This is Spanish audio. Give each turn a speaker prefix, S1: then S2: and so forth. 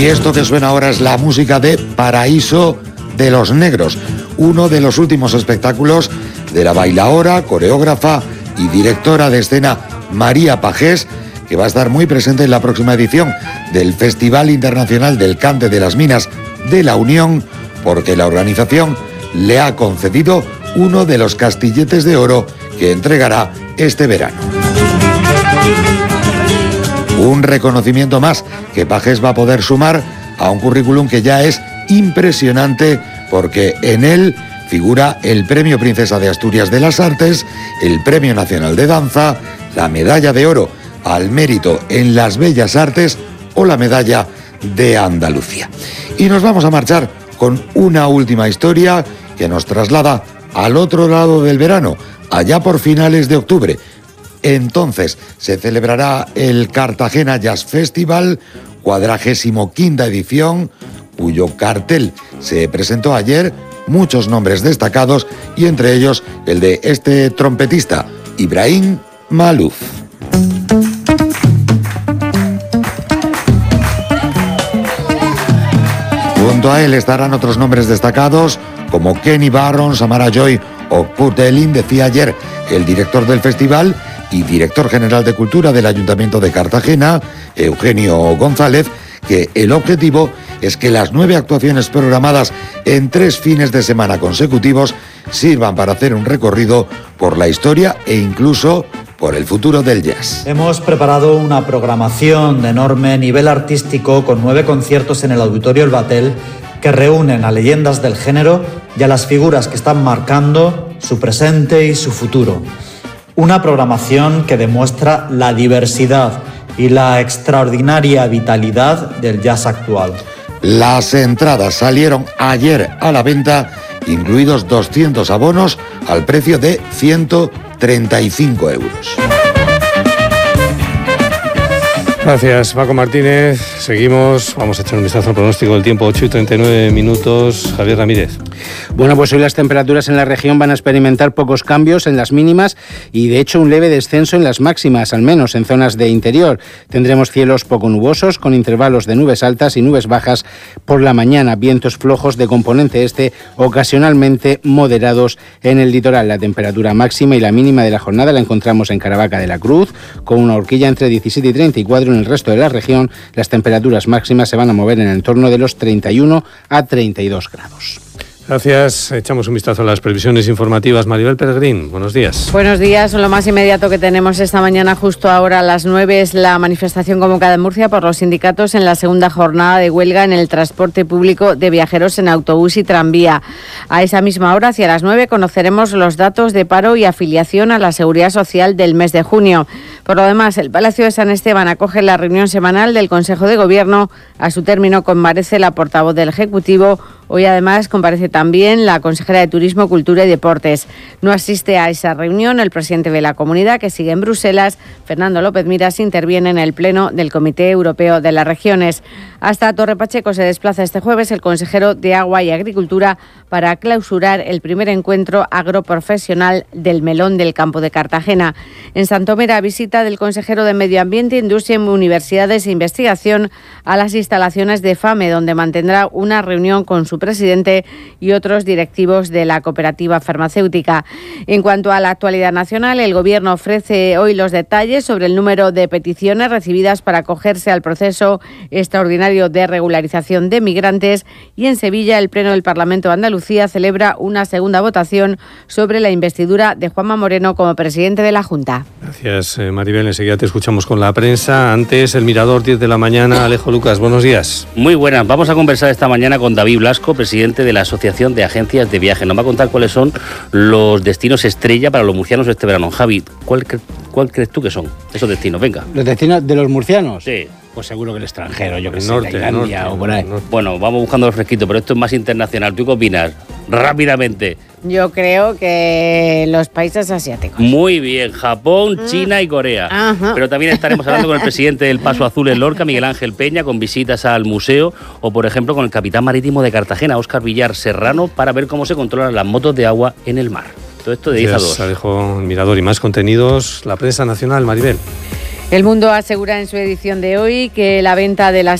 S1: Y esto que suena ahora es la música de Paraíso de los Negros, uno de los últimos espectáculos de la bailaora, coreógrafa y directora de escena María Pagés, que va a estar muy presente en la próxima edición del Festival Internacional del Cante de las Minas de la Unión, porque la organización le ha concedido uno de los castilletes de oro que entregará este verano. Un reconocimiento más que Pagés va a poder sumar a un currículum que ya es impresionante, porque en él figura el Premio Princesa de Asturias de las Artes, el Premio Nacional de Danza, la Medalla de Oro al Mérito en las Bellas Artes o la Medalla de Andalucía. Y nos vamos a marchar con una última historia que nos traslada al otro lado del verano, allá por finales de octubre. Entonces se celebrará el Cartagena Jazz Festival, 45ª edición, cuyo cartel se presentó ayer, muchos nombres destacados y entre ellos el de este trompetista, Ibrahim Malouf. Junto a él estarán otros nombres destacados como Kenny Barron, Samara Joy o Kurt Elling, decía ayer el director del festival y director general de Cultura del Ayuntamiento de Cartagena, Eugenio González, que el objetivo es que las 9 actuaciones programadas en 3 fines de semana consecutivos sirvan para hacer un recorrido por la historia e incluso por el futuro del jazz.
S2: Hemos preparado una programación de enorme nivel artístico con 9 conciertos en el Auditorio El Batel que reúnen a leyendas del género y a las figuras que están marcando su presente y su futuro. Una programación que demuestra la diversidad y la extraordinaria vitalidad del jazz actual.
S1: Las entradas salieron ayer a la venta, incluidos 200 abonos al precio de 135 euros.
S3: Gracias, Paco Martínez. Seguimos, vamos a echar un vistazo al pronóstico del tiempo, 8:39. Javier Ramírez.
S4: Bueno, pues hoy las temperaturas en la región van a experimentar pocos cambios en las mínimas y de hecho un leve descenso en las máximas, al menos en zonas de interior. Tendremos cielos poco nubosos con intervalos de nubes altas y nubes bajas por la mañana, vientos flojos de componente este ocasionalmente moderados en el litoral. La temperatura máxima y la mínima de la jornada la encontramos en Caravaca de la Cruz, con una horquilla entre 17 y 34 en el resto de la región. Las temperaturas máximas se van a mover en el entorno de los 31 a 32 grados.
S3: Gracias. Echamos un vistazo a las previsiones informativas. Maribel Peregrín, buenos días.
S5: Buenos días. Lo más inmediato que tenemos esta mañana, justo ahora a las 9, es la manifestación convocada en Murcia por los sindicatos en la segunda jornada de huelga en el transporte público de viajeros en autobús y tranvía. A esa misma hora, hacia las 9, conoceremos los datos de paro y afiliación a la Seguridad Social del mes de junio. Por lo demás, el Palacio de San Esteban acoge la reunión semanal del Consejo de Gobierno. A su término comparece la portavoz del Ejecutivo. Hoy además comparece también la consejera de Turismo, Cultura y Deportes. No asiste a esa reunión el presidente de la comunidad, que sigue en Bruselas. Fernando López Miras interviene en el pleno del Comité Europeo de las Regiones. Hasta Torre Pacheco se desplaza este jueves el consejero de Agua y Agricultura para clausurar el primer encuentro agroprofesional del melón del campo de Cartagena. En Santomera, visita del consejero de Medio Ambiente, Industria, Universidades e Investigación a las instalaciones de FAME, donde mantendrá una reunión con su presidente y otros directivos de la cooperativa farmacéutica. En cuanto a la actualidad nacional, el Gobierno ofrece hoy los detalles sobre el número de peticiones recibidas para acogerse al proceso extraordinario de regularización de migrantes, y en Sevilla el Pleno del Parlamento de Andalucía celebra una segunda votación sobre la investidura de Juanma Moreno como presidente de la Junta.
S3: Gracias, Maribel. Enseguida te escuchamos con la prensa. Antes, El Mirador, 10 de la mañana. Alejo Lucas, buenos días.
S6: Muy buenas. Vamos a conversar esta mañana con David Blasco, presidente de la Asociación de Agencias de Viaje. Nos va a contar cuáles son los destinos estrella para los murcianos este verano. Javi, ¿cuál crees tú que son esos destinos? Venga.
S4: ¿Los destinos de los murcianos?
S6: Sí.
S4: Pues seguro que el extranjero, yo que sé,
S3: norte,
S4: Tailandia o por ahí.
S6: Bueno, vamos buscando el fresquito, pero esto es más internacional. ¿Tú qué opinas? Rápidamente.
S5: Yo creo que los países asiáticos.
S6: Muy bien, Japón, China y Corea.
S5: Ajá.
S6: Pero también estaremos hablando con el presidente del Paso Azul en Lorca, Miguel Ángel Peña, con visitas al museo, o por ejemplo con el capitán marítimo de Cartagena, Óscar Villar Serrano, para ver cómo se controlan las motos de agua en el mar. Todo esto de 10 a 2.
S3: Alejo, El Mirador y más contenidos. La prensa nacional, Maribel.
S5: El Mundo asegura en su edición de hoy que la venta de las